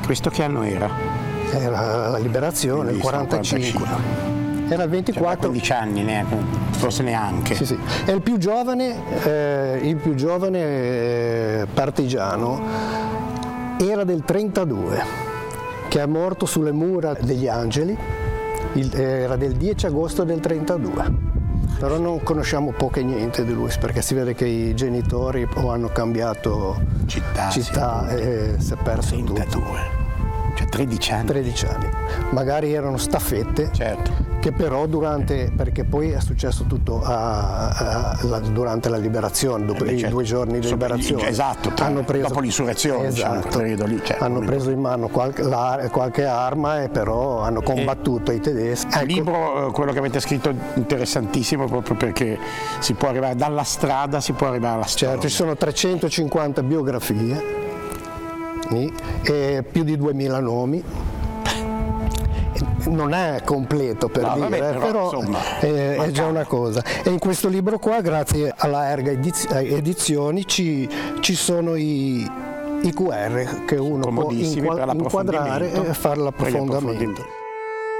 Questo che anno era? Era la liberazione, il 45. Era il 24. 15 anni, forse neanche. Sì, sì. È il più giovane partigiano, era del 32, che è morto sulle mura degli Angeli, era del 10 agosto del 32. Però non conosciamo poco e niente di lui, perché si vede che i genitori o hanno cambiato città e si è perso 32. tutto. Cioè 13 anni. 13 anni. Magari erano staffette, certo, che però perché poi è successo tutto durante la liberazione, dopo i 2 giorni di liberazione. Esatto, dopo l'insurrezione, esatto, quel periodo lì. Hanno preso in mano qualche arma e però hanno combattuto i tedeschi. Il libro, quello che avete scritto, è interessantissimo proprio perché si può arrivare dalla strada, si può arrivare alla storia. Certo, ci sono 350 biografie e più di 2000 nomi. Non è completo però è già una cosa. E in questo libro qua, grazie alla Erga Edizioni, ci sono i QR che uno può inquadrare e fare l'approfondimento.